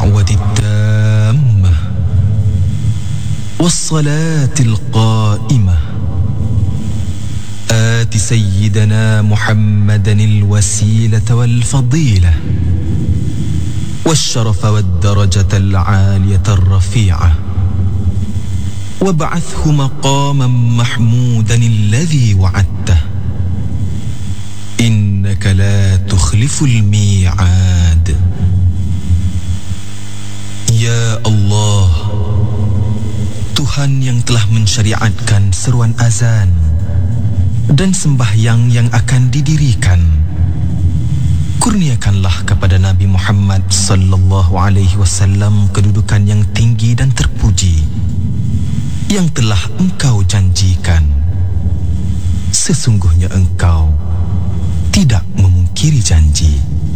الدعوة التامة والصلاة القائمة آت سيدنا محمدا الوسيلة والفضيلة والشرف والدرجة العالية الرفيعة وابعثه مقاما محمودا الذي وعدته إنك لا تخلف الميعاد. Ya Allah, Tuhan yang telah mensyariatkan seruan azan dan sembahyang yang akan didirikan, kurniakanlah kepada Nabi Muhammad sallallahu alaihi wasallam kedudukan yang tinggi dan terpuji yang telah Engkau janjikan. Sesungguhnya Engkau tidak memungkiri janji.